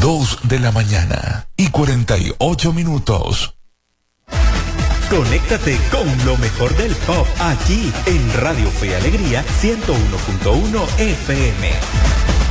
2:48. Conéctate con lo mejor del pop aquí en Radio Fe y Alegría 101.1 FM.